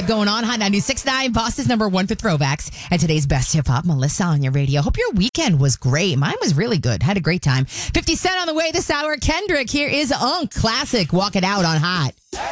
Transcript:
going on. Hot 96.9, Boston's number one for throwbacks. And today's best hip hop, Melissa on your radio. Hope your weekend was great. Mine was really good. Had a great time. 50 Cent on the way this hour. Kendrick, here is Classic. Walk It Out on Hot.